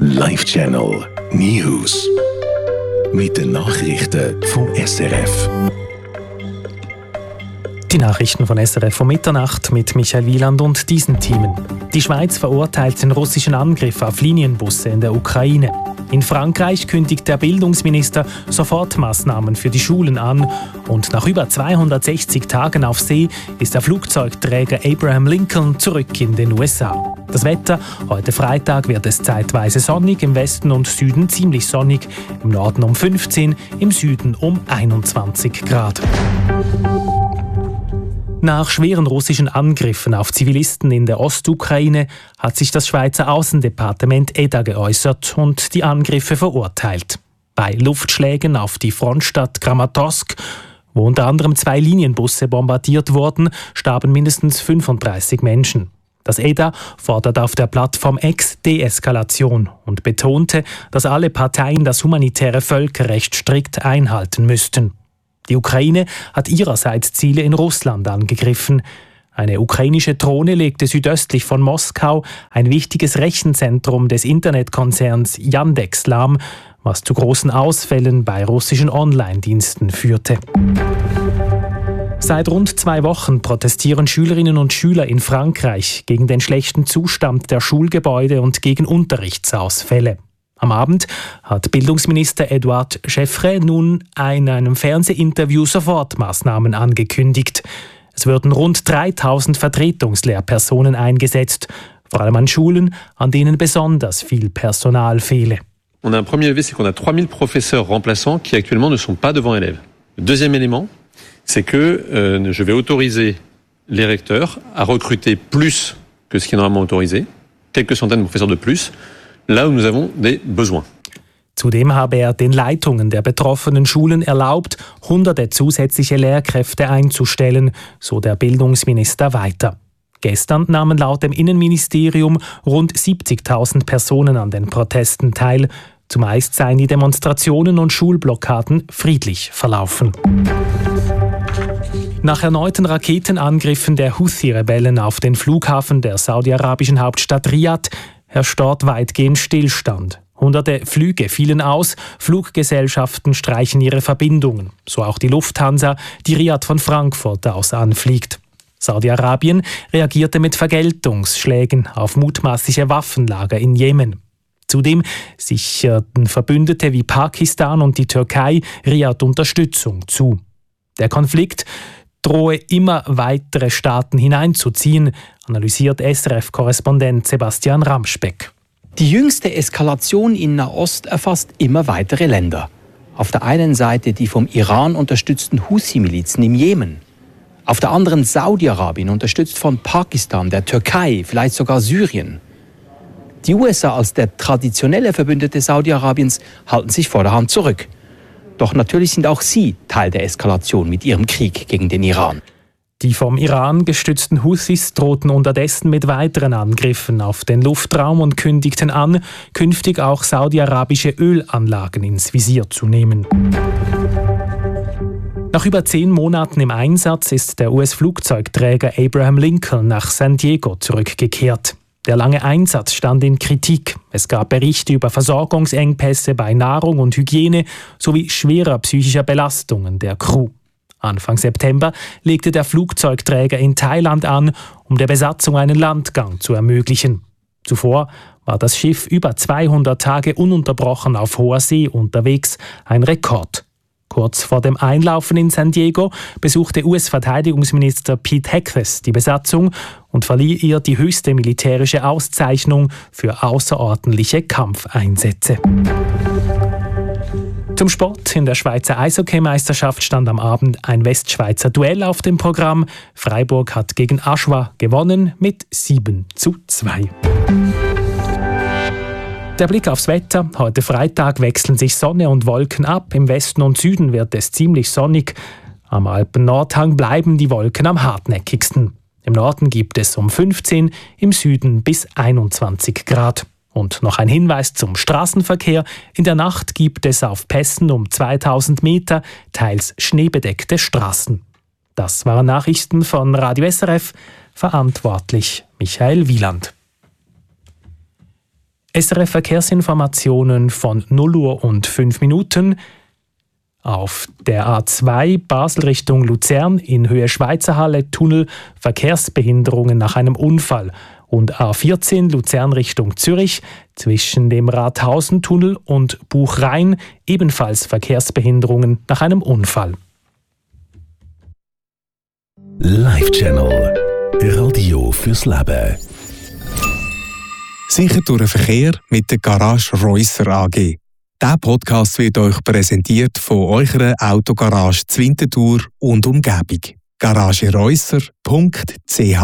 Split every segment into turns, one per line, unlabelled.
Live Channel News. Mit den Nachrichten vom SRF.
Die Nachrichten von SRF von Mitternacht mit Michael Wieland und diesen Themen. Die Schweiz verurteilt den russischen Angriff auf Linienbusse in der Ukraine. In Frankreich kündigt der Bildungsminister Sofortmaßnahmen für die Schulen an. Und nach über 260 Tagen auf See ist der Flugzeugträger Abraham Lincoln zurück in den USA. Das Wetter: heute Freitag wird es zeitweise sonnig, im Westen und Süden ziemlich sonnig, im Norden um 15, im Süden um 21 Grad. Nach schweren russischen Angriffen auf Zivilisten in der Ostukraine hat sich das Schweizer Außendepartement EDA geäußert und die Angriffe verurteilt. Bei Luftschlägen auf die Frontstadt Kramatorsk, wo unter anderem 2 Linienbusse bombardiert wurden, starben mindestens 35 Menschen. Das EDA fordert auf der Plattform X Deeskalation und betonte, dass alle Parteien das humanitäre Völkerrecht strikt einhalten müssten. Die Ukraine hat ihrerseits Ziele in Russland angegriffen. Eine ukrainische Drohne legte südöstlich von Moskau ein wichtiges Rechenzentrum des Internetkonzerns Yandex lahm, was zu großen Ausfällen bei russischen Online-Diensten führte. Seit rund 2 Wochen protestieren Schülerinnen und Schüler in Frankreich gegen den schlechten Zustand der Schulgebäude und gegen Unterrichtsausfälle. Am Abend hat Bildungsminister Edouard Chevrey nun in einem Fernsehinterview Sofortmaßnahmen angekündigt. Es würden rund 3000 Vertretungslehrpersonen eingesetzt, vor allem an Schulen, an denen besonders viel Personal fehle.
On a un premier levier, c'est qu'on a 3000 professeurs remplaçants qui actuellement ne sont pas devant élèves. Le deuxième élément, c'est que je vais autoriser les recteurs à recruter plus que ce qui est normalement autorisé, quelques centaines de professeurs de plus, là où nous avons des besoins.
Zudem habe er den Leitungen der betroffenen Schulen erlaubt, hunderte zusätzliche Lehrkräfte einzustellen, so der Bildungsminister weiter. Gestern nahmen laut dem Innenministerium rund 70.000 Personen an den Protesten teil. Zumeist seien die Demonstrationen und Schulblockaden friedlich verlaufen. Nach erneuten Raketenangriffen der Houthi-Rebellen auf den Flughafen der saudi-arabischen Hauptstadt Riad herrscht dort weitgehend Stillstand. Hunderte Flüge fielen aus, Fluggesellschaften streichen ihre Verbindungen, so auch die Lufthansa, die Riad von Frankfurt aus anfliegt. Saudi-Arabien reagierte mit Vergeltungsschlägen auf mutmaßliche Waffenlager in Jemen. Zudem sicherten Verbündete wie Pakistan und die Türkei Riad Unterstützung zu. Der Konflikt drohe immer weitere Staaten hineinzuziehen, analysiert SRF-Korrespondent Sebastian Ramspeck.
Die jüngste Eskalation in Nahost erfasst immer weitere Länder. Auf der einen Seite die vom Iran unterstützten Houthi-Milizen im Jemen. Auf der anderen Saudi-Arabien, unterstützt von Pakistan, der Türkei, vielleicht sogar Syrien. Die USA als der traditionelle Verbündete Saudi-Arabiens halten sich vorderhand zurück. Doch natürlich sind auch sie Teil der Eskalation mit ihrem Krieg gegen den Iran.
Die vom Iran gestützten Houthis drohten unterdessen mit weiteren Angriffen auf den Luftraum und kündigten an, künftig auch saudi-arabische Ölanlagen ins Visier zu nehmen. Nach über 10 Monaten im Einsatz ist der US-Flugzeugträger Abraham Lincoln nach San Diego zurückgekehrt. Der lange Einsatz stand in Kritik. Es gab Berichte über Versorgungsengpässe bei Nahrung und Hygiene sowie schwerer psychischer Belastungen der Crew. Anfang September legte der Flugzeugträger in Thailand an, um der Besatzung einen Landgang zu ermöglichen. Zuvor war das Schiff über 200 Tage ununterbrochen auf hoher See unterwegs, ein Rekord. Kurz vor dem Einlaufen in San Diego besuchte US-Verteidigungsminister Pete Hegseth die Besatzung und verlieh ihr die höchste militärische Auszeichnung für außerordentliche Kampfeinsätze. Zum Sport: In der Schweizer Eishockeymeisterschaft stand am Abend ein Westschweizer Duell auf dem Programm. Freiburg hat gegen Aschua gewonnen mit 7:2. Der Blick aufs Wetter: Heute Freitag wechseln sich Sonne und Wolken ab. Im Westen und Süden wird es ziemlich sonnig. Am Alpen-Nordhang bleiben die Wolken am hartnäckigsten. Im Norden gibt es um 15, im Süden bis 21 Grad. Und noch ein Hinweis zum Straßenverkehr: In der Nacht gibt es auf Pässen um 2000 Meter teils schneebedeckte Straßen. Das waren Nachrichten von Radio SRF. Verantwortlich Michael Wieland. SRF Verkehrsinformationen von 0 Uhr und 5 Minuten. Auf der A2 Basel Richtung Luzern in Höhe Schweizerhalle Tunnel Verkehrsbehinderungen nach einem Unfall. Und A14 Luzern Richtung Zürich zwischen dem Rathausentunnel und Buchrhein ebenfalls Verkehrsbehinderungen nach einem Unfall.
Live-Channel. Radio fürs Leben.
Sicher durch den Verkehr mit der Garage Reusser AG. Dieser Podcast wird euch präsentiert von eurer Autogarage Zwintertour und Umgebung. garagereusser.ch.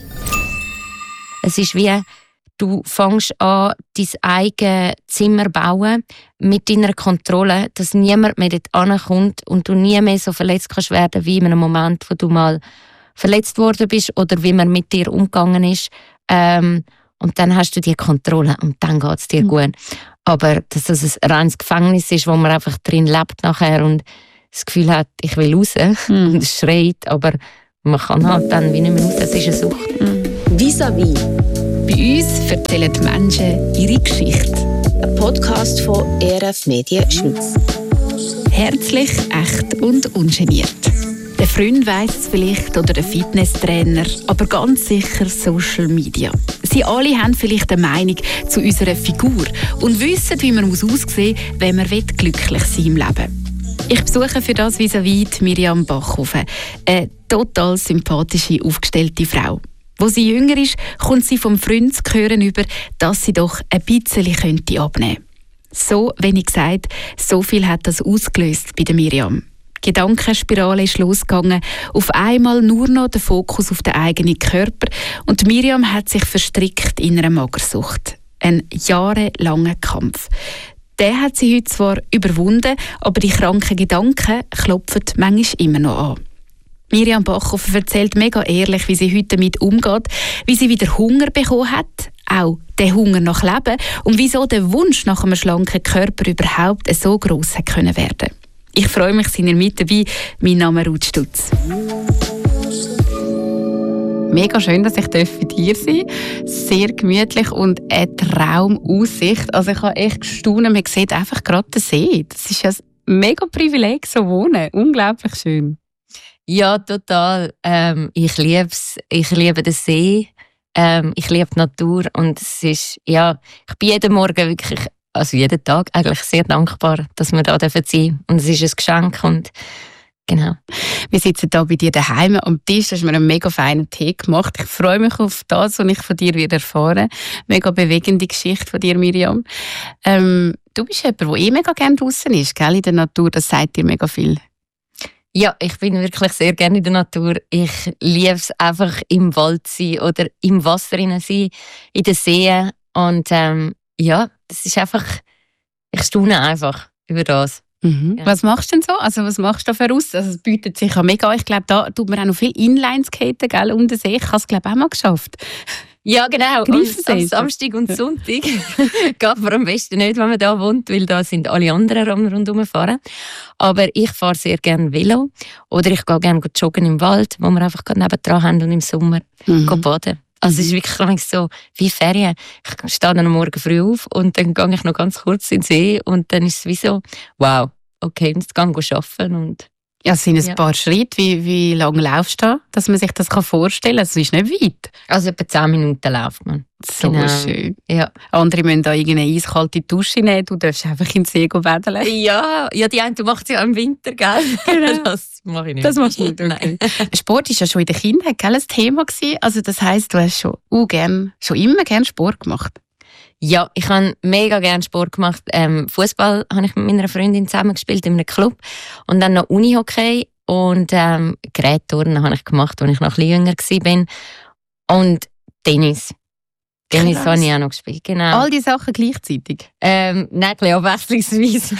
Es ist wie, du fängst an, dein eigenes Zimmer zu bauen mit deiner Kontrolle, dass niemand mehr dort ankommt und du nie mehr so verletzt kannst werden wie in einem Moment, wo du mal verletzt worden bist oder wie man mit dir umgegangen ist. Und dann hast du die Kontrolle und dann geht es dir gut. Aber dass das ein reines Gefängnis ist, wo man einfach drin lebt nachher und das Gefühl hat, ich will raus und es schreit, aber man kann halt dann wie nicht mehr raus, es ist eine Sucht.
Vis-à-vis.
Bei uns erzählen die Menschen ihre Geschichte.
Ein Podcast von ERF Medien Schweiz.
Herzlich, echt und ungeniert. Der Freund weiss es vielleicht oder der Fitnesstrainer, aber ganz sicher Social Media. Sie alle haben vielleicht eine Meinung zu unserer Figur und wissen, wie man aussehen muss, wenn man glücklich sein im Leben. Ich besuche für das vis-à-vis Miriam Bachhofen, eine total sympathische, aufgestellte Frau. Wo sie jünger ist, kommt sie vom Freund zu hören über, dass sie doch ein bisschen abnehmen könnte. So wenig gesagt, so viel hat das ausgelöst bei der Miriam. Die Gedankenspirale ist losgegangen, auf einmal nur noch der Fokus auf den eigenen Körper und Miriam hat sich verstrickt in einer Magersucht. Ein jahrelanger Kampf. Den hat sie heute zwar überwunden, aber die kranken Gedanken klopfen manchmal immer noch an. Miriam Bachhofen erzählt mega ehrlich, wie sie heute damit umgeht, wie sie wieder Hunger bekommen hat, auch den Hunger nach Leben und wieso der Wunsch nach einem schlanken Körper überhaupt so gross hat können werden. Ich freue mich, sind ihr mit dabei. Mein Name ist Ruth Stutz. Mega schön, dass ich bei dir sein darf. Sehr gemütlich und eine Traumaussicht. Also ich habe echt gestaunt, man sieht einfach gerade den See. Das ist ja ein mega Privileg, so wohnen. Unglaublich schön.
Ja, total. Ich liebe es. Ich liebe den See. Ich liebe die Natur. Und es ist, ja, ich bin jeden Morgen wirklich, also jeden Tag eigentlich sehr dankbar, dass wir da sein dürfen. Und es ist ein Geschenk. Und genau.
Wir sitzen hier bei dir daheim am Tisch. Du hast mir einen mega feinen Tee gemacht. Ich freue mich auf das, was ich von dir wieder erfahren. Mega bewegende Geschichte von dir, Miriam. Du bist jemand, der mega gerne draußen ist, gell? In der Natur. Das sagt dir mega viel.
Ja, ich bin wirklich sehr gerne in der Natur. Ich liebe es einfach im Wald sein oder im Wasser sein, in den Seen. Und ja, das ist einfach, ich staune einfach über das.
Mhm. Ja. Was machst du denn so? Also was machst du da für aus? Also es bietet sich ja mega. Ich glaube, da tut man auch noch viel Inlineskaten, gell, um den See. Ich habe es, glaube ich, auch mal geschafft.
Ja, genau. Am Samstag und Sonntag geht man am besten nicht, wenn man da wohnt, weil da sind alle anderen rundherum fahren. Aber ich fahre sehr gerne Velo oder ich gehe gerne joggen im Wald, wo wir einfach nebendran haben und im Sommer baden. Also es ist wirklich so wie Ferien. Ich stehe dann am Morgen früh auf und dann gehe ich noch ganz kurz in den See und dann ist es wie so, wow, okay, jetzt gehe ich arbeiten und
ja, es sind ein paar Schritte. Wie lange laufst du da, dass man sich das vorstellen kann? Es ist nicht weit.
Also etwa 10 Minuten läuft man.
So genau. Schön.
Ja.
Andere müssen da irgendeine eiskalte Dusche nehmen. Du darfst einfach in den See baden.
Ja, die eine macht sie ja im Winter, gell?
Genau.
Das mache ich nicht.
Das machst du nicht, okay. Sport war ja schon in der Kindheit ein Thema gewesen. Also das heisst, du hast schon immer gern Sport gemacht.
Ja, ich habe mega gerne Sport gemacht. Fußball habe ich mit meiner Freundin zusammen gespielt in einem Club. Und dann noch Unihockey und Gerätturnen habe ich gemacht, als ich noch ein bisschen jünger war. Und Tennis. Tennis habe ich auch noch gespielt, genau.
All diese Sachen gleichzeitig?
Nein, ein bisschen abwechslungsweise.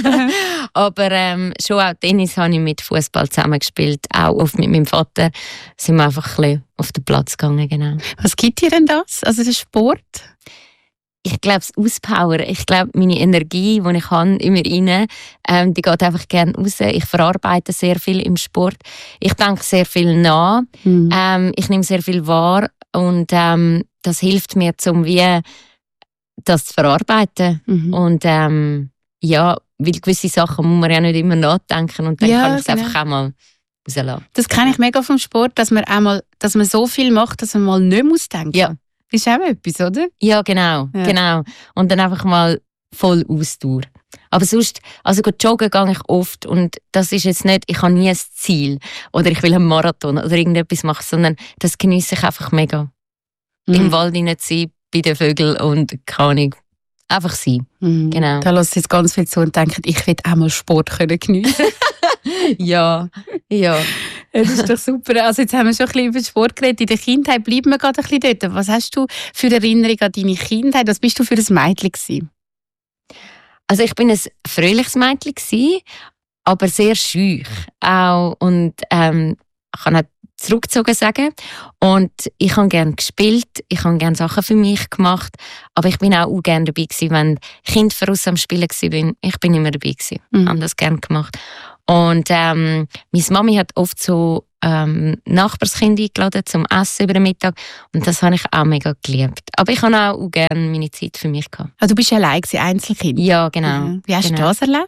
Aber schon auch Tennis habe ich mit Fußball zusammen gespielt. Auch oft mit meinem Vater sind wir einfach ein bisschen auf den Platz gegangen, genau.
Was gibt dir denn das? Also der Sport?
Ich glaube, das Auspowern. Ich glaube, meine Energie, die ich habe, immer rein, die geht einfach gerne raus. Ich verarbeite sehr viel im Sport. Ich denke sehr viel nach. Ich nehme sehr viel wahr. Und das hilft mir, das zu verarbeiten. Und ja, weil gewisse Sachen muss man ja nicht immer nachdenken und dann kann ich es einfach auch mal rauslassen.
Das kenne ich mega vom Sport, dass man so viel macht, dass man mal nicht muss denken.
Ja.
Das ist auch etwas, oder?
Ja, genau. Und dann einfach mal voll Ausdauer. Aber sonst, also gut, joggen gehe ich oft und das ist jetzt nicht, ich habe nie ein Ziel oder ich will einen Marathon oder irgendetwas machen, sondern das genieße ich einfach mega. Im Wald hinein zu sein, bei den Vögeln und keine Ahnung, einfach sein. Genau.
Da lasse ich jetzt ganz viel zu und denke, ich will auch mal Sport geniessen.
Ja.
Das ist doch super. Also jetzt haben wir schon ein bisschen über Sport geredet. In der Kindheit bleiben wir gerade ein bisschen dort. Was hast du für Erinnerungen an deine Kindheit? Was bist du für ein Mädchen gewesen?
Also ich bin ein fröhliches Mädchen gewesen, aber sehr schüch auch und kann auch zurückgezogen sagen. Und ich habe gerne gespielt, ich habe gerne Sachen für mich gemacht, aber ich bin auch gerne dabei gewesen, wenn Kinder voraus am Spielen waren. Ich bin immer dabei gewesen, habe das gerne gemacht. Und meine Mami hat oft so Nachbarskinder eingeladen zum Essen über den Mittag und das habe ich auch mega geliebt. Aber ich habe auch gerne meine Zeit für mich gehabt.
Also du bist allein gewesen, Einzelkind?
Ja, genau.
Wie hast du das erlebt?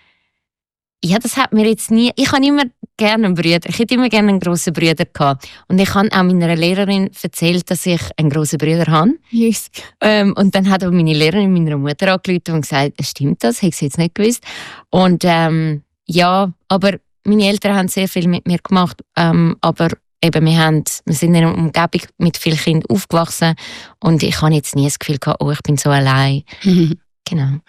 Ja, das hat mir jetzt nie... Ich habe immer gerne einen Bruder. Ich hätte immer gerne einen grossen Bruder gehabt. Und ich habe auch meiner Lehrerin erzählt, dass ich einen grossen Bruder habe.
Yes.
Und dann hat aber meine Lehrerin meiner Mutter angerufen und gesagt, stimmt das? Hätte ich jetzt nicht gewusst. Und ja, aber meine Eltern haben sehr viel mit mir gemacht. Aber eben, wir sind in einer Umgebung mit vielen Kindern aufgewachsen. Und ich habe jetzt nie das Gefühl gehabt, oh, ich bin so allein. Genau.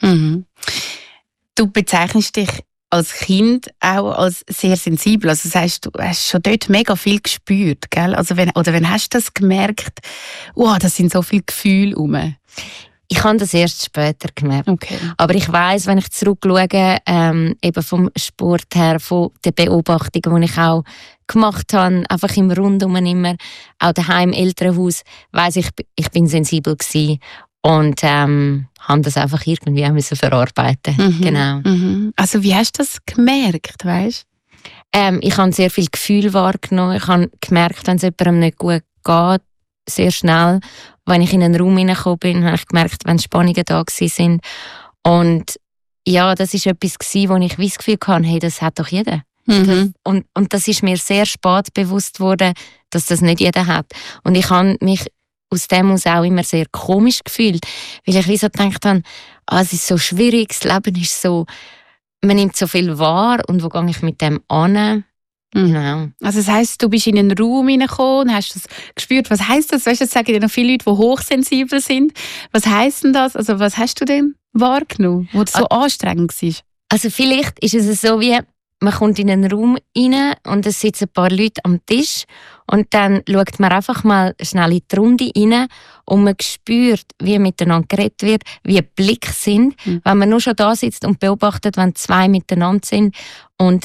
Du bezeichnest dich als Kind auch als sehr sensibel. Also das heißt, du hast schon dort mega viel gespürt, gell? Also wenn hast du das gemerkt, da sind so viele Gefühle rum?
Ich habe das erst später gemerkt.
Okay.
Aber ich weiss, wenn ich zurückschaue, eben vom Sport her, von den Beobachtungen, die ich auch gemacht habe, einfach im Rundum immer, auch daheim im Elternhaus, weiss ich bin sensibel gewesen und habe das einfach irgendwie auch müssen verarbeiten. Genau.
Also wie hast du das gemerkt, weißt?
Ich habe sehr viel Gefühl wahrgenommen. Ich habe gemerkt, wenn es jemandem nicht gut geht, sehr schnell. Wenn ich in einen Raum hineingekommen bin, habe ich gemerkt, wenn Spannungen da waren. Und ja, das war etwas, wo ich das Gefühl hatte, hey, das hat doch jeder. Und das ist mir sehr spät bewusst worden, dass das nicht jeder hat. Und ich habe mich aus dem aus auch immer sehr komisch gefühlt, weil ich so gedacht habe, es ist so schwierig, das Leben ist so, man nimmt so viel wahr und wo gehe ich mit dem an? Genau.
Also das heisst, du bist in einen Raum hineingekommen und hast das gespürt. Was heisst das? Weißt du, das sagen dir noch viele Leute, die hochsensibel sind. Was heisst denn das? Also was hast du denn wahrgenommen, wo das so anstrengend war?
Also vielleicht ist es so wie, man kommt in einen Raum rein und es sitzen ein paar Leute am Tisch und dann schaut man einfach mal schnell in die Runde rein und man spürt, wie miteinander geredet wird, wie Blicke sind. Wenn man nur schon da sitzt und beobachtet, wenn zwei miteinander sind und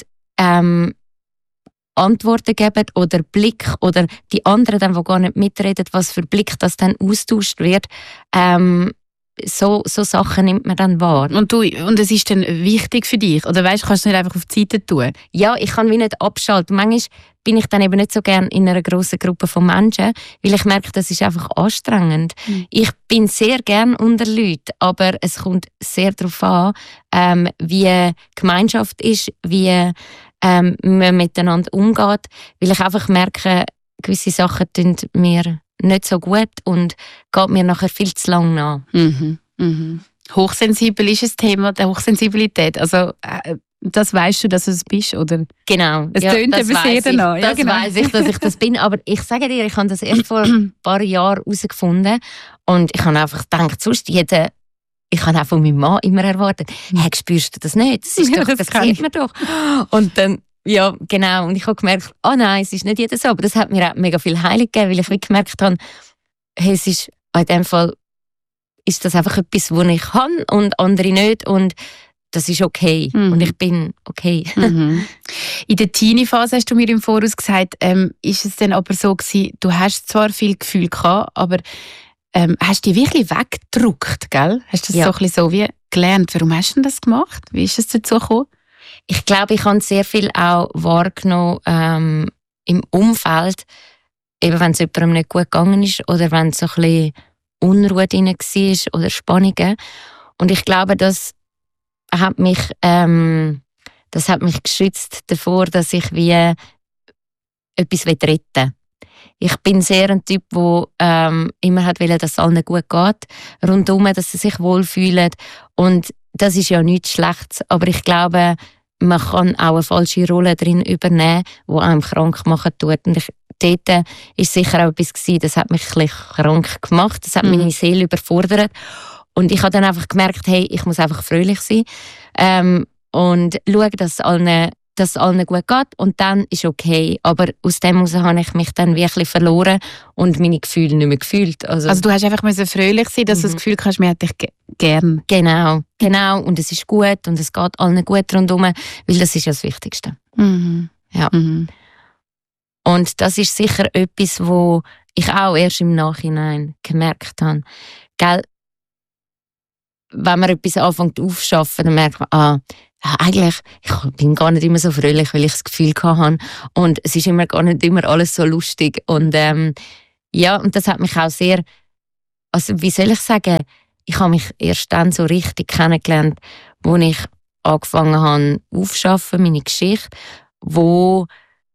Antworten geben oder Blick oder die anderen, dann, die gar nicht mitreden, was für Blick das dann austauscht wird, so Sachen nimmt man dann wahr.
Und es ist dann wichtig für dich? Oder weißt, kannst du nicht einfach auf die Seite tun?
Ja, ich kann wie nicht abschalten. Manchmal bin ich dann eben nicht so gerne in einer grossen Gruppe von Menschen, weil ich merke, das ist einfach anstrengend. Ich bin sehr gern unter Leuten, aber es kommt sehr darauf an, wie Gemeinschaft ist, wie man miteinander umgeht, weil ich einfach merke, gewisse Sachen tun mir nicht so gut und geht mir nachher viel zu lang nach.
Hochsensibel ist ein Thema, der Hochsensibilität. Also das weißt du, dass du es bist, oder?
Genau.
Es tönt eben sehr danach.
Das weiss ich, dass ich das bin. Aber ich sage dir, ich habe das erst vor ein paar Jahren herausgefunden und ich habe einfach gedacht, sonst ich habe auch von meinem Mann immer erwartet, hey, spürst du das nicht? Das ist doch, das sieht man doch. Und dann, ja, genau. Und ich habe gemerkt, nein, es ist nicht jeder so. Aber das hat mir auch mega viel Heilung gegeben, weil ich gemerkt habe, hey, es ist, in dem Fall ist das einfach etwas, was ich kann und andere nicht. Und das ist okay. Und ich bin okay.
In der Teenie-Phase hast du mir im Voraus gesagt, ist es dann aber so gewesen, du hast zwar viel Gefühl gehabt, aber hast du dich wirklich weggedrückt, gell? Hast du das so ein bisschen so wie gelernt? Warum hast du denn das gemacht? Wie ist es dazu gekommen?
Ich glaube, ich habe sehr viel auch wahrgenommen im Umfeld, eben wenn es jemandem nicht gut gegangen ist oder wenn es so ein bisschen Unruhe drin war oder Spannungen. Und ich glaube, das hat mich geschützt davor, dass ich wie etwas retten will. Ich bin sehr ein Typ, der immer hat wollen, dass es allen gut geht, rundum, dass sie sich wohlfühlen. Und das ist ja nichts Schlechtes, aber ich glaube, man kann auch eine falsche Rolle drin übernehmen, die einem krank machen tut. Und dort war sicher auch etwas gewesen, das hat mich ein bisschen krank gemacht, das hat meine Seele überfordert. Und ich habe dann einfach gemerkt, hey, ich muss einfach fröhlich sein und schauen, dass es allen gut geht und dann ist okay. Aber aus dem heraus habe ich mich dann wirklich verloren und meine Gefühle nicht mehr gefühlt. Also
du hast einfach fröhlich sein, dass du das Gefühl hast, man hat dich gern.
Genau. Und es ist gut und es geht allen gut rundherum, weil das ist ja das Wichtigste. Ja. Und das ist sicher etwas, wo ich auch erst im Nachhinein gemerkt habe. Gell? Wenn man etwas anfängt aufzuschaffen, dann merkt man, eigentlich, ich bin gar nicht immer so fröhlich, weil ich das Gefühl hatte. Und es ist gar nicht immer alles so lustig. Und und das hat mich auch sehr, also wie soll ich sagen, ich habe mich erst dann so richtig kennengelernt, wo ich angefangen habe aufzuschaffen, meine Geschichte, wo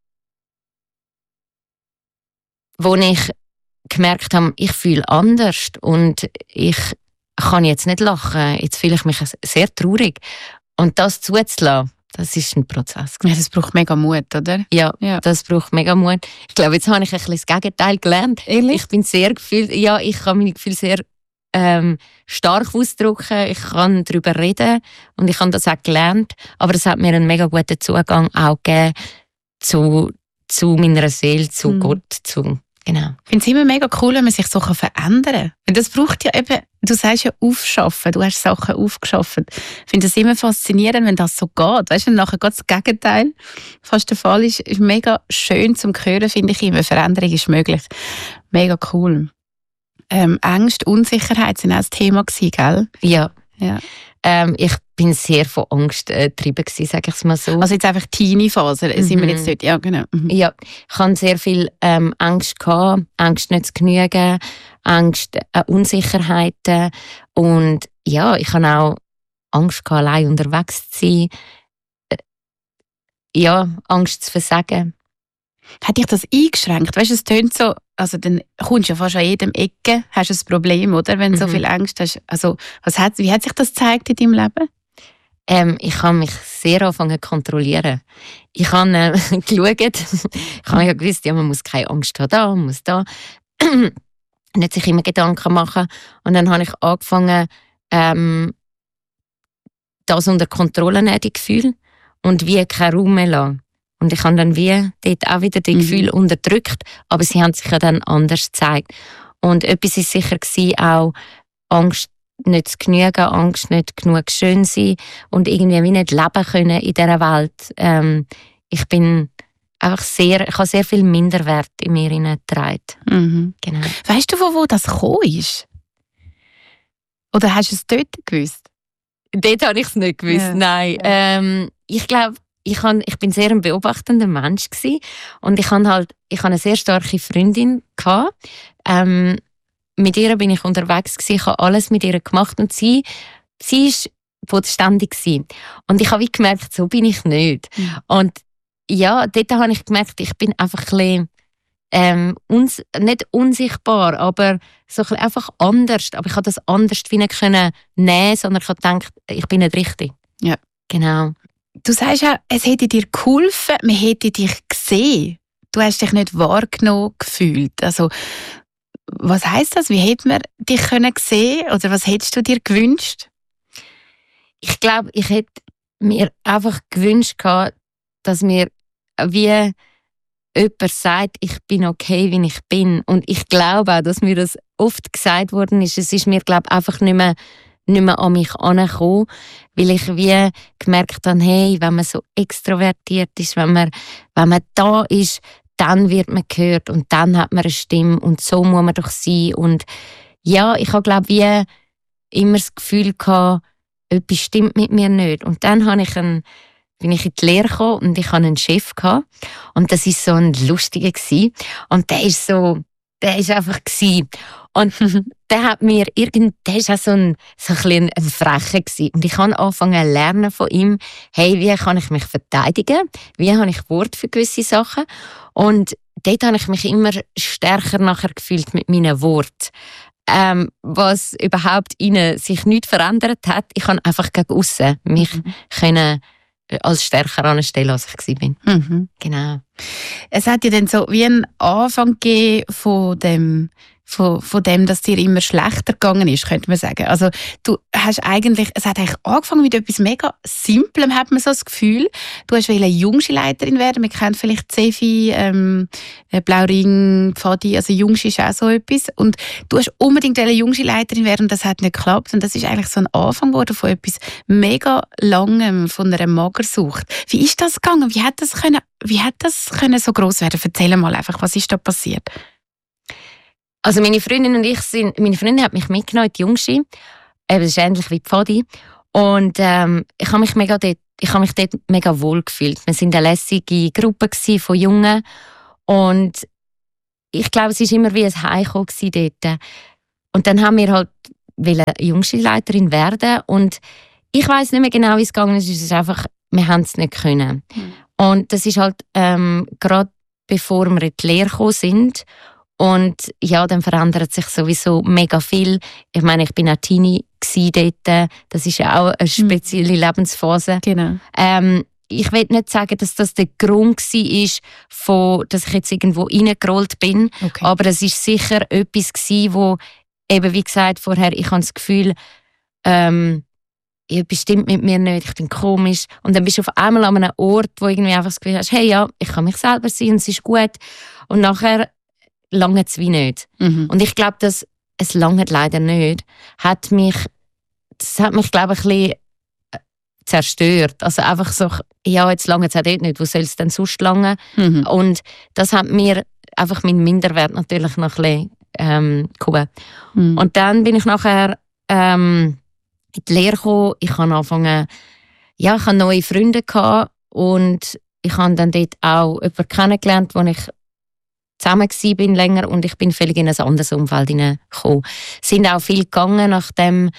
ich gemerkt habe, ich fühle anders und ich kann jetzt nicht lachen, jetzt fühle ich mich sehr traurig. Und das zuzulassen, das ist ein Prozess.
Ja, das braucht mega Mut, oder?
Ja, das braucht mega Mut. Ich glaube, jetzt habe ich ein bisschen das Gegenteil gelernt.
Ehrlich?
Ich bin sehr gefühlt, ich kann meine Gefühle sehr stark ausdrücken. Ich kann darüber reden und ich habe das auch gelernt. Aber es hat mir einen mega guten Zugang auch gegeben zu meiner Seele, zu Gott, genau.
Ich finde es immer mega cool, wenn man sich so verändern kann. Das braucht ja eben, du sagst ja aufschaffen, du hast Sachen aufgeschaffen. Ich finde es immer faszinierend, wenn das so geht. Weißt du, wenn nachher geht das Gegenteil fast der Fall ist mega schön zum Hören, finde ich immer. Veränderung ist möglich. Mega cool. Ängste, Unsicherheit sind auch das Thema gewesen, gell?
Ja. Ich bin sehr von Angst getrieben gewesen, sage ich es mal so.
Also jetzt einfach Teenie-Phase, sind wir jetzt dort? Ja, genau.
Ja, ich hatte sehr viel Angst gehabt, Angst nicht zu genügen, Angst, Unsicherheiten und ja, ich hatte auch Angst gehabt, allein unterwegs zu sein. Angst zu versagen.
Hat dich das eingeschränkt? Weißt du, es tönt so, also dann kommst du ja fast an jedem Ecke, hast du ein Problem, oder? Wenn du so viel Angst hast. Also, wie hat sich das gezeigt in deinem Leben?
Ich habe mich sehr angefangen zu kontrollieren. Ich habe geschaut, ich habe ja gewusst, man muss keine Angst haben, man muss da. Nicht sich immer Gedanken machen. Und dann habe ich angefangen, das unter Kontrolle zu nehmen, die Gefühle, und wie keinen Raum mehr lassen. Und ich habe dann wie dort auch wieder die Gefühle unterdrückt, aber sie haben sich ja dann anders gezeigt. Und etwas war sicher auch Angst nicht zu genügen, Angst nicht genug schön sein und irgendwie wie nicht leben können in dieser Welt. Ich bin einfach ich habe sehr viel Minderwert in mir hineingetragen. Genau.
Weißt du, von wo das gekommen ist? Oder hast du es dort gewusst?
Dort habe ich es nicht gewusst, nein. Ich glaube, ich bin sehr ein beobachtender Mensch gewesen. Und ich hatte eine sehr starke Freundin gehabt. Mit ihr bin ich unterwegs gewesen. Ich habe alles mit ihr gemacht und sie ist bodenständig gewesen. Und ich habe gemerkt, so bin ich nicht. Und ja, dort habe ich gemerkt, ich bin einfach ein bisschen, nicht unsichtbar, aber so ein bisschen einfach anders. Aber ich habe das anders wie nicht nehmen können, sondern ich habe gedacht, ich bin nicht richtig.
Ja.
Genau.
Du sagst ja, es hätte dir geholfen, man hätte dich gesehen. Du hast dich nicht wahrgenommen gefühlt. Also, was heisst das? Wie hätte man dich sehen können? Oder was hättest du dir gewünscht?
Ich glaube, ich hätte mir einfach gewünscht, dass mir wie jemand sagt, ich bin okay, wie ich bin. Und ich glaube auch, dass mir das oft gesagt worden ist. Es ist mir, glaube ich, einfach nicht mehr an mich herangekommen, weil ich wie gemerkt habe, hey, wenn man so extrovertiert ist, wenn man da ist, dann wird man gehört und dann hat man eine Stimme und so muss man doch sein. Und ja, ich habe, glaube ich, wie immer das Gefühl gehabt, etwas stimmt mit mir nicht. Und dann bin ich in die Lehre gekommen und ich hatte einen Chef gehabt. Und das war so ein lustiger gewesen. Und der ist so der ist einfach gewesen. Und der hat mir der ist auch so ein bisschen ein Frecher gewesen. Und ich habe angefangen zu lernen von ihm, hey, wie kann ich mich verteidigen? Wie habe ich Wort für gewisse Sachen? Und dort habe ich mich immer stärker nachher gefühlt mit meinen Worten. Was überhaupt innen sich nicht verändert hat. Ich kann einfach gegen aussen mich können als stärker anstellen, als ich war. Genau.
Es hat ja dann so wie einen Anfang gegeben von dem, dass dir immer schlechter gegangen ist, könnte man sagen. Also du hast eigentlich, es hat eigentlich angefangen mit etwas mega Simplem, hat man so das Gefühl. Du hast Jungschulleiterin werden. Wir kennen vielleicht Zefi, Blauring, Pfadi, also Jungschi ist auch so etwas. Und du hast unbedingt Jungschulleiterin werden und das hat nicht geklappt. Und das ist eigentlich so ein Anfang geworden von etwas mega Langem, von einer Magersucht. Wie ist das gegangen? Wie hat das können so gross werden? Erzähl mal einfach, was ist da passiert?
Also meine Freundin hat mich mitgenommen in die Jungschi. Das ist ähnlich wie Pfadi. Und ich habe mich dort mega wohl gefühlt. Wir waren eine lässige Gruppe von Jungen. Und ich glaube, es war immer wie ein Heimkommen dort. Und dann haben wir halt Jungschi-Leiterin werden. Und ich weiss nicht mehr genau, wie es gegangen ist. Es ist einfach, wir haben es nicht können. Und das ist halt gerade bevor wir in die Lehre gekommen sind. Und ja, dann verändert sich sowieso mega viel. Ich meine, ich bin auch Teenie dort. Das ist ja auch eine spezielle Lebensphase.
Genau.
Ich will nicht sagen, dass das der Grund war, dass ich jetzt irgendwo reingerollt bin.
Okay.
Aber es war sicher etwas, wo eben, wie gesagt vorher, ich habe das Gefühl, etwas stimmt mit mir nicht, ich bin komisch. Und dann bist du auf einmal an einem Ort, wo irgendwie einfach das Gefühl hast, hey, ja, ich kann mich selber sein und es ist gut. Und nachher lange es wie nicht. Und ich glaube, dass es lange leider nicht, hat mich glaube ich, ein bisschen zerstört. Also einfach so, ja, jetzt lange es auch dort nicht, wo soll es denn sonst lange? Und das hat mir einfach meinen Minderwert natürlich noch ein bisschen gehoben. Und dann bin ich nachher in die Lehre gekommen. Ich habe angefangen, ja, ich hatte neue Freunde gehabt und ich habe dann dort auch jemanden kennengelernt, wo ich zusammen bin länger und ich bin völlig in ein anderes Umfeld hineingekommen. Es sind auch viel gegangen, nachdem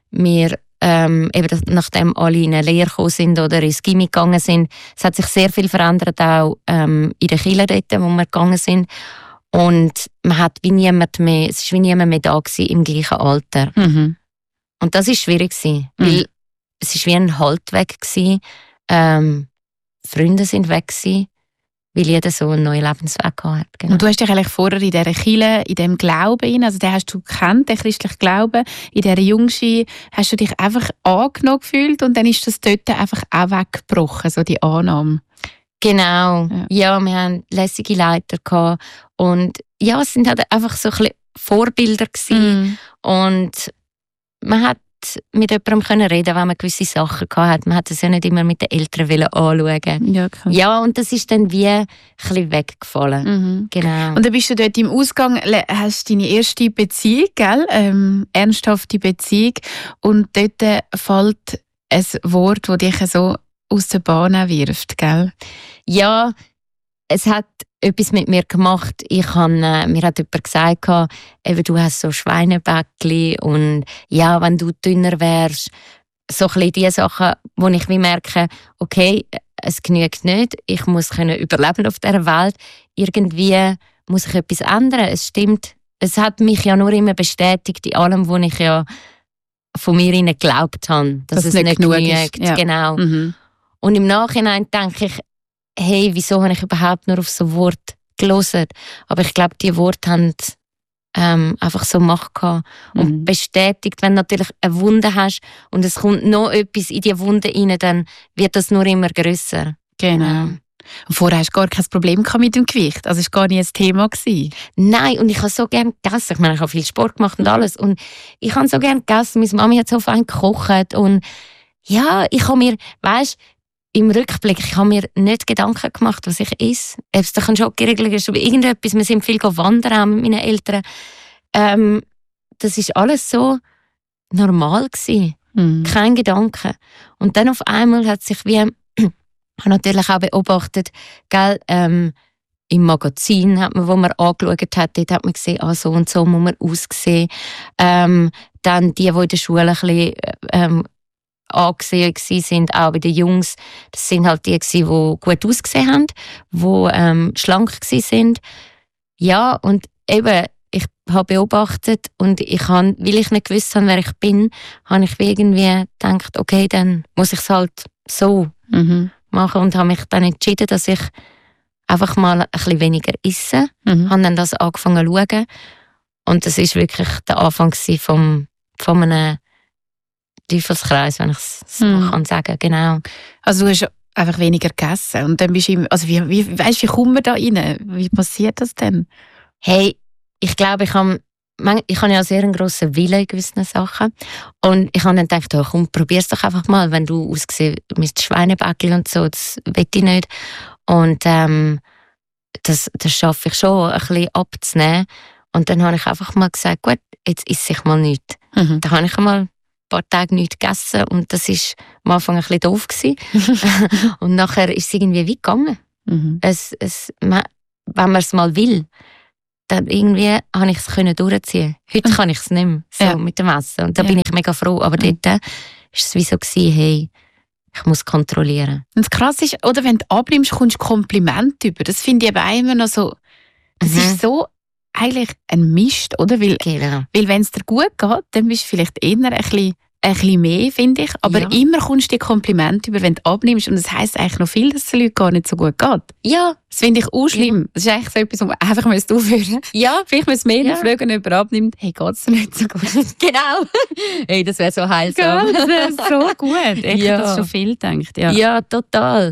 nachdem alle in eine Lehre gekommen sind oder ins Gymi gegangen sind. Es hat sich sehr viel verändert, auch in der Kirche dort, wo wir gegangen sind. Und man hat es war wie niemand mehr da gewesen, im gleichen Alter. Und das war schwierig, weil es war wie ein Halt weg gewesen. Freunde sind weg gewesen, weil jeder so einen neuen Lebensweg hat. Genau.
Und du hast dich eigentlich vorher in dieser Kirche, in diesem Glauben, also den hast du gekannt, den christlichen Glauben, in dieser Jungschi, hast du dich einfach angenommen gefühlt und dann ist das dort einfach auch weggebrochen, so die Annahme.
Genau, ja, wir hatten lässige Leiter gehabt und ja, es sind halt einfach so ein bisschen Vorbilder gewesen. Und man hat mit jemandem können reden, wenn man gewisse Sachen hatte. Man hat es ja nicht immer mit den Eltern anschauen.
Ja, klar.
Ja, und das ist dann wie ein bisschen weggefallen. Genau.
Und dann bist du dort im Ausgang, hast deine erste Beziehung, gell? Ernsthafte Beziehung. Und dort fällt ein Wort, das dich so aus der Bahn wirft, gell?
Ja, es hat etwas mit mir gemacht. Mir hat jemand gesagt, eben, du hast so Schweinebäckchen und ja, wenn du dünner wärst, so ein bisschen die Sachen, wo ich wie merke, okay, es genügt nicht, ich muss überleben auf dieser Welt. Irgendwie muss ich etwas ändern. Es stimmt, es hat mich ja nur immer bestätigt in allem, wo ich ja von mir geglaubt habe, dass es nicht genügt.
Ja.
Genau. Und im Nachhinein denke ich, hey, wieso habe ich überhaupt nur auf so Wort gehört? Aber ich glaube, die Worte haben einfach so Macht gehabt. Und bestätigt, wenn du natürlich eine Wunde hast und es kommt noch etwas in die Wunde rein, dann wird das nur immer grösser.
Genau. Und vorher hast du gar kein Problem mit dem Gewicht. Also es war gar nicht ein Thema gewesen.
Nein, und ich habe so gerne gegessen. Ich meine, ich habe viel Sport gemacht und alles. Und ich habe so gerne gegessen. Meine Mami hat so fein gekocht. Und ja, ich habe mir, im Rückblick, ich habe mir nicht Gedanken gemacht, was ich esse. Ob es doch ein Schockriegel ist oder irgendetwas. Wir sind viel wandern, auch mit meinen Eltern. Das ist alles so normal gewesen. Kein Gedanke. Und dann auf einmal hat sich wie, ich habe natürlich auch beobachtet, gell, im Magazin, wo man angeschaut hat, dort hat man gesehen, so und so muss man aussehen. Dann die in der Schule ein bisschen angesehen sind, auch bei den Jungs, das sind halt die gut ausgesehen haben, die schlank waren. Ja, und eben, ich habe beobachtet und weil ich nicht gewusst habe, wer ich bin, habe ich irgendwie gedacht, okay, dann muss ich es halt so machen und habe mich dann entschieden, dass ich einfach mal ein bisschen weniger esse. Habe dann das angefangen zu schauen und das war wirklich der Anfang von einem Teufelskreis, wenn ich es so kann sagen, genau.
Also du hast einfach weniger gegessen und dann bist du wie kommt man da rein? Wie passiert das denn?
Hey, ich glaube, ich habe ja sehr einen grossen Willen in gewissen Sachen. Und ich habe dann gedacht, komm, probier's doch einfach mal, wenn du aussiehst mit Schweinebäckchen und so, das will ich nicht. Und das schaffe ich schon, ein bisschen abzunehmen. Und dann habe ich einfach mal gesagt, gut, jetzt esse ich mal nichts. Dann habe ich mal ein paar Tage nichts gegessen und das war am Anfang ein bisschen doof gewesen. Und nachher ist es irgendwie wie gegangen. Wenn man es mal will, dann irgendwie habe ich es durchziehen. Heute kann ich es nicht mehr, so mit dem Essen. Und da bin ich mega froh. Aber dort war es wie so gewesen, hey, ich muss kontrollieren.
Und das Krasse ist, oder wenn du abnimmst, kommst du Kompliment über. Das finde ich eben auch immer noch so, das ist so eigentlich ein Mist, oder? Weil wenn es dir gut geht, dann bist du vielleicht eher ein bisschen mehr, finde ich. Aber immer kommst du die Komplimente über, wenn du abnimmst. Und das heisst eigentlich noch viel, dass es den Leuten gar nicht so gut geht.
Ja.
Das finde ich auch schlimm. Das ist eigentlich so etwas, was man einfach aufhören müsste. Ja. Vielleicht müssen wir mehr fragen, wenn jemand abnimmt, hey, geht es dir nicht so gut?
Genau. Hey, das wäre so heilsam.
Ja, das wäre so gut. Ich habe das schon viel gedacht.
Ja, total.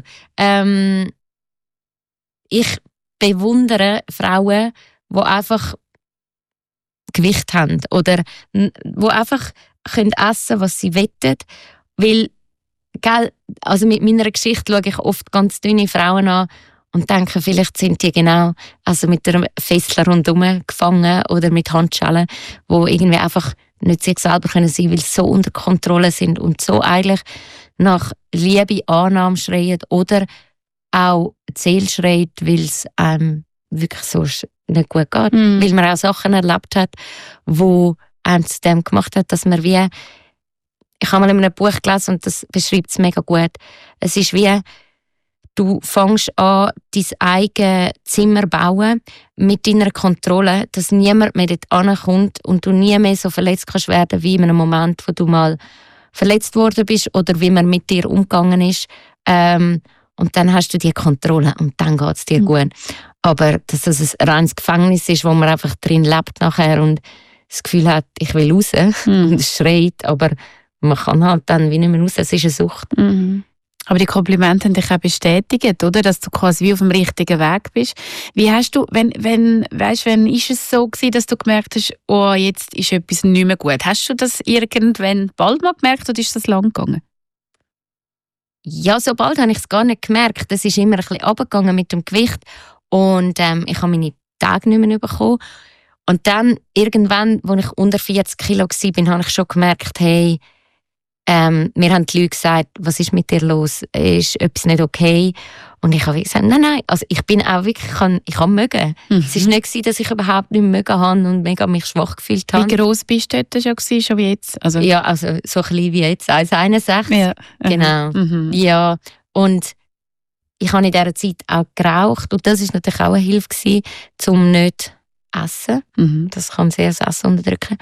Ich bewundere Frauen, die einfach Gewicht haben oder die einfach können essen, was sie wollen. Weil, also mit meiner Geschichte schaue ich oft ganz dünne Frauen an und denke, vielleicht sind die mit einem Fessel rundherum gefangen oder mit Handschellen, wo irgendwie einfach nicht sich selber sein können, weil sie so unter Kontrolle sind und so eigentlich nach Liebe, Annahme schreien oder auch die Seele schreit, weil es einem wirklich so nicht gut geht. Weil man auch Sachen erlebt hat, wo einem zu dem gemacht hat, dass man ich habe mal in einem Buch gelesen und das beschreibt es mega gut. Es ist wie, du fängst an, dein eigenes Zimmer zu bauen mit deiner Kontrolle, dass niemand mehr dort ankommt und du nie mehr so verletzt kannst werden wie in einem Moment, wo du mal verletzt worden bist oder wie man mit dir umgegangen ist. Und dann hast du die Kontrolle und dann geht es dir gut. Aber dass es ein reines Gefängnis ist, wo man einfach drin lebt nachher und das Gefühl hat, ich will raus und es schreit, aber man kann halt dann wie nicht mehr raus, es ist eine Sucht.
Aber die Komplimente haben dich auch bestätigt, oder? Dass du quasi wie auf dem richtigen Weg bist. Wie hast du, wenn ist es so gewesen, dass du gemerkt hast, oh, jetzt ist etwas nicht mehr gut? Hast du das irgendwann bald mal gemerkt oder ist das lang gegangen?
Ja, so bald habe ich es gar nicht gemerkt. Es ist immer ein bisschen runtergegangen mit dem Gewicht und ich habe meine Tage nicht mehr bekommen. Und dann irgendwann, als ich unter 40 Kilo war, habe ich schon gemerkt, hey, mir haben die Leute gesagt, was ist mit dir los? Ist etwas nicht okay? Und ich habe gesagt, nein. Also ich bin auch wirklich, ich kann mögen. Es war nicht so, dass ich überhaupt nicht mögen habe und mega mich schwach gefühlt habe.
Wie gross bist du dort schon wie jetzt? Also
ja, also so klein wie jetzt, 1,61. Ja. Genau. Ja, und ich habe in dieser Zeit auch geraucht und das war natürlich auch eine Hilfe gewesen, um nicht essen. Das kann sehr das Essen unterdrücken.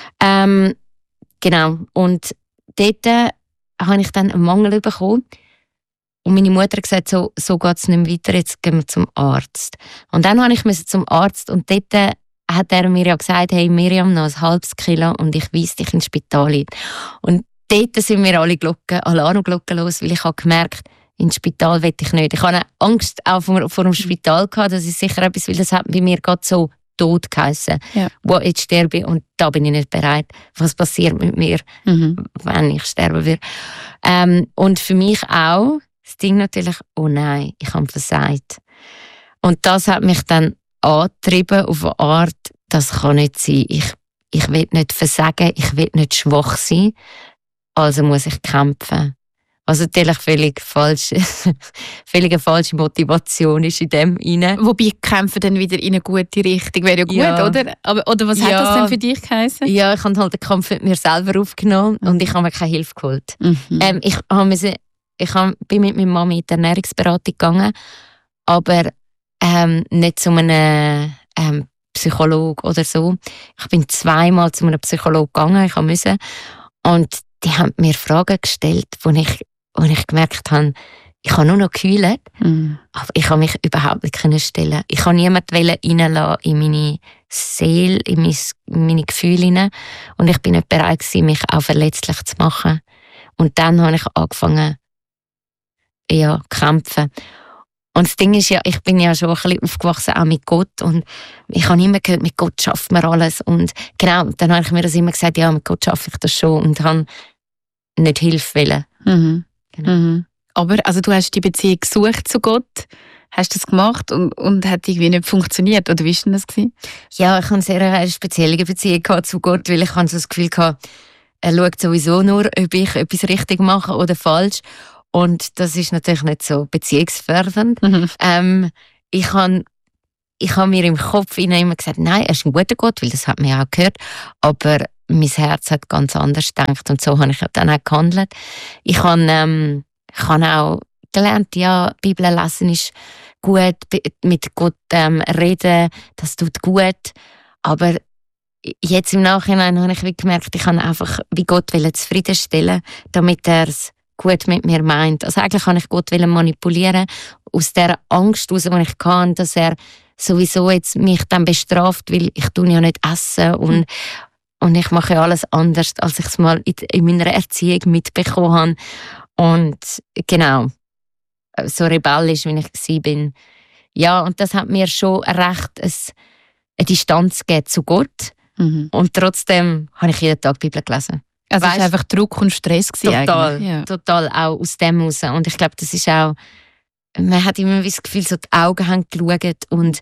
Genau. Und dort habe ich dann einen Mangel bekommen. Und meine Mutter hat gesagt, so geht es nicht mehr weiter, jetzt gehen wir zum Arzt. Und dann musste ich zum Arzt und dort hat er mir ja gesagt, hey Miriam, noch ein halbes Kilo und ich weise dich ins Spital. Und dort sind mir alle Alarmglocken los, weil ich habe gemerkt, ins Spital will ich nicht. Ich hatte Angst auch vor dem Spital gehabt, das ist sicher etwas, weil das hat bei mir gerade so tot geheissen, wo ich sterbe und da bin ich nicht bereit. Was passiert mit mir, wenn ich sterben würde? Und für mich auch das Ding natürlich, oh nein, ich habe versagt. Und das hat mich dann angetrieben auf eine Art, das kann nicht sein. Ich will nicht versagen, ich will nicht schwach sein, also muss ich kämpfen. Was natürlich völlig eine falsche Motivation ist in dem rein.
Wobei kämpfen dann wieder in eine gute Richtung. Wäre ja gut, oder? Oder was hat das denn für dich geheißen?
Ja, ich habe halt den Kampf mit mir selber aufgenommen und ich habe mir keine Hilfe geholt. Ich bin mit meiner Mami in die Ernährungsberatung gegangen, aber nicht zu einem Psychologe oder so. Ich bin 2-mal zu einem Psychologe gegangen, ich musste. Und die haben mir Fragen gestellt, wo ich gemerkt habe, ich habe nur noch geheult, aber ich habe mich überhaupt nicht stellen. Ich wollte niemanden reinlassen in meine Seele, in meine Gefühle hinein. Und ich bin nicht bereit gewesen, mich auch verletzlich zu machen. Und dann habe ich angefangen, zu kämpfen. Und das Ding ist ja, ich bin ja schon ein bisschen aufgewachsen, auch mit Gott. Und ich habe immer gehört, mit Gott schafft man alles. Und genau, dann habe ich mir das immer gesagt, ja, mit Gott schaffe ich das schon. Und habe nicht Hilfe wollen.
Mhm.
Genau.
Mhm. Aber also du hast die Beziehung gesucht zu Gott, hast das gemacht und hat irgendwie nicht funktioniert. Oder wie war denn das?
Ja, ich hatte eine sehr spezielle Beziehung zu Gott, weil ich so das Gefühl hatte, er schaut sowieso nur, ob ich etwas richtig mache oder falsch. Und das ist natürlich nicht so beziehungsfördernd. Ich habe mir im Kopf immer gesagt, nein, er ist ein guter Gott, weil das hat man ja auch gehört. Aber mein Herz hat ganz anders gedacht und so habe ich dann auch gehandelt. Ich habe auch gelernt, ja, Bibel lesen ist gut, mit Gott reden, das tut gut. Aber jetzt im Nachhinein habe ich gemerkt, ich kann einfach wie Gott zufriedenstellen, damit er es gut mit mir meint. Also eigentlich kann ich Gott manipulieren, aus der Angst heraus, die ich kann, dass er sowieso jetzt mich dann bestraft, weil ich ja nicht essen und ich mache ja alles anders, als ich es mal in meiner Erziehung mitbekommen habe. Und genau, so rebellisch, wie ich war. Ja, und das hat mir schon recht eine Distanz gegeben zu Gott. Und trotzdem habe ich jeden Tag die Bibel gelesen.
Also es war einfach Druck und Stress
total auch aus dem heraus. Und ich glaube, das ist auch, man hat immer das Gefühl, so die Augen haben geschaut und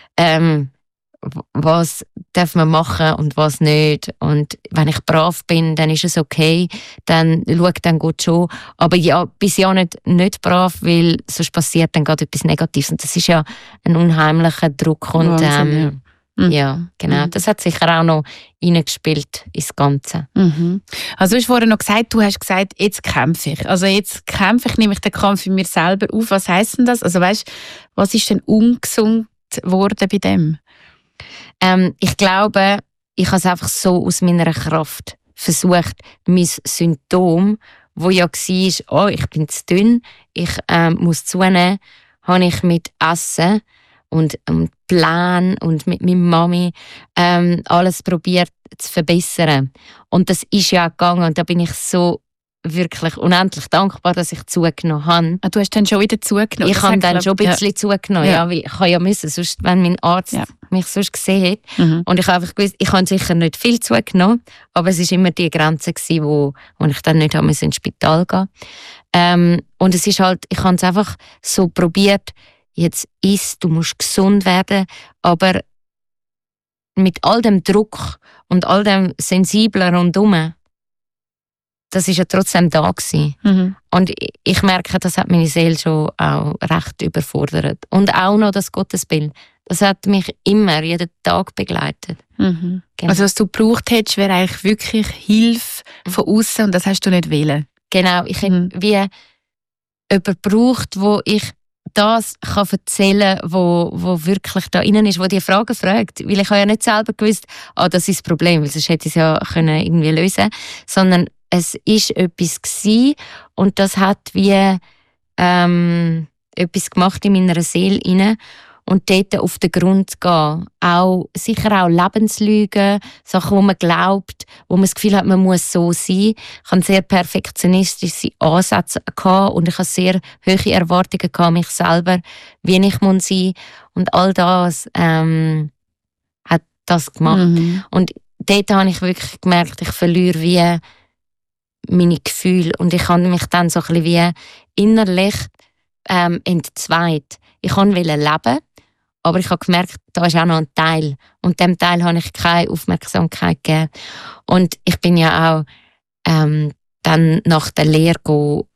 was darf man machen und was nicht. Und wenn ich brav bin, dann ist es okay, dann schaut dann Gott schon. Aber ja, bis ja nicht brav, weil sonst passiert dann gerade etwas Negatives. Und das ist ja ein unheimlicher Druck. Und ja, genau. Das hat sicher auch noch reingespielt ins Ganze.
Also du hast vorhin noch gesagt, jetzt kämpfe ich. Also jetzt kämpfe ich, nehme ich den Kampf in mir selber auf. Was heisst denn das? Also weißt, was ist denn ungesund geworden bei dem?
Ich glaube, ich habe es einfach so aus meiner Kraft versucht, mein Symptom, wo ja war, ich bin zu dünn, ich muss zunehmen, habe ich mit Essen und Plan und mit meiner Mami alles probiert zu verbessern. Und das ist ja auch gegangen und da bin ich so wirklich unendlich dankbar, dass ich zugenommen habe.
Du hast dann schon wieder zugenommen?
Ich habe dann schon ein bisschen zugenommen, ja. Ich habe ja müssen, sonst, wenn mein Arzt mich sonst gesehen hat. Und ich habe einfach gewusst, ich habe sicher nicht viel zugenommen, aber es war immer die Grenze, wo ich dann nicht ins Spital gehen. Und es ist halt, ich habe es einfach so probiert, jetzt du musst gesund werden, aber mit all dem Druck und all dem Sensiblen rundherum, das war ja trotzdem da gewesen. Und ich merke, das hat meine Seele schon auch recht überfordert. Und auch noch das Gottesbild. Das hat mich immer, jeden Tag begleitet. Genau.
Also was du gebraucht hättest, wäre eigentlich wirklich Hilfe von außen und das hast du nicht wollen.
Genau, ich hätte wie jemanden gebraucht, wo ich das kann erzählen kann, wo wirklich da innen ist, wo die Fragen fragt. Weil ich habe ja nicht selber gewusst, das ist das Problem, weil sonst hätte ich es ja irgendwie lösen können. Sondern es war etwas gewesen, und das hat wie etwas gemacht in meiner Seele rein. Und dort auf den Grund zu gehen. Sicher auch Lebenslügen, Sachen, wo man glaubt, wo man das Gefühl hat, man muss so sein. Ich hatte sehr perfektionistische Ansätze und ich hatte sehr hohe Erwartungen an mich selber, wie ich sein muss. Und all das hat das gemacht. Und dort habe ich wirklich gemerkt, ich verliere wie meine Gefühle. Und ich habe mich dann so ein bisschen wie innerlich entzweit. Ich wollte leben. Aber ich habe gemerkt, da ist auch noch ein Teil. Und dem Teil habe ich keine Aufmerksamkeit gegeben. Und ich bin ja auch dann nach der Lehre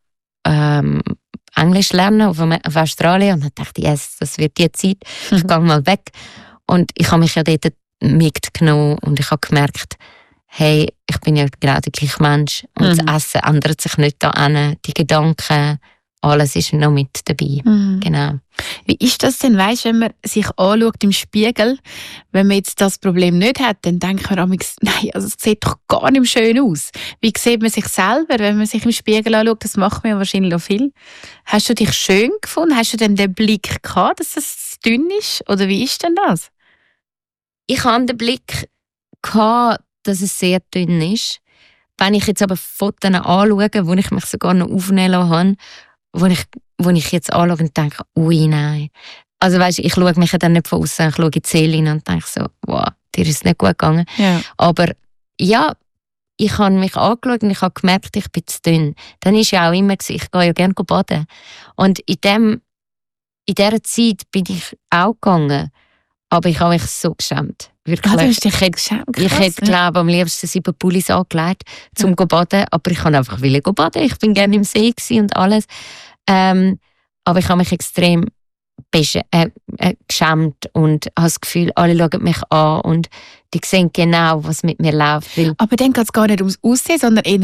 Englisch lernen auf Australien. Und dann dachte ich, yes, das wird die Zeit, ich gehe mal weg. Und ich habe mich ja dort mitgenommen und ich habe gemerkt, hey, ich bin ja genau der gleiche Mensch. Und das Essen ändert sich nicht da an, die Gedanken, alles ist noch mit dabei. Genau.
Wie ist das denn, weisst, wenn man sich anschaut im Spiegel, wenn man jetzt das Problem nicht hat, dann denkt man manchmal, nein, also es sieht doch gar nicht schön aus. Wie sieht man sich selber, wenn man sich im Spiegel anschaut? Das macht man ja wahrscheinlich auch viel. Hast du dich schön gefunden? Hast du denn den Blick gehabt, dass es dünn ist? Oder wie ist denn das?
Ich hatte den Blick gehabt, dass es sehr dünn ist. Wenn ich jetzt aber Fotos anschaue, wo ich mich sogar noch aufnehmen lassen habe, wo ich jetzt anschaue und denke, ui, nein. Also weisst, ich schaue mich dann nicht von außen, ich schaue in die Seele rein und denke so, wow, dir ist es nicht gut gegangen. Ja. Aber ja, ich habe mich angeschaut und ich habe gemerkt, ich bin zu dünn. Dann war ja auch immer, ich gehe ja gerne baden. Und in dieser Zeit bin ich auch gegangen, aber ich habe mich so geschämt. Wirklich.
Du hast dich geschämt?
Ich hätte, glaube am liebsten 7 Pullis angelegt, um zu baden, aber ich wollte einfach baden. Ich bin gerne im See und alles. Aber ich habe mich extrem geschämt und habe das Gefühl, alle schauen mich an und die sehen genau, was mit mir läuft.
Aber dann geht es gar nicht ums Aussehen, sondern eher